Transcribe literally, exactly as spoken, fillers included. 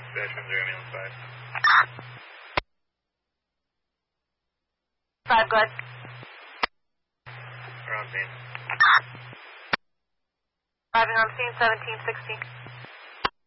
Dispatch one zero, ambulance five. Five, go ahead. We're on scene. Arriving on scene, seventeen sixteen.